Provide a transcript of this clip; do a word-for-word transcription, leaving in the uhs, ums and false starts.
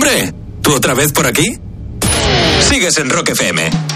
¡Hombre! ¿Tú otra vez por aquí? Sigues en Rock F M.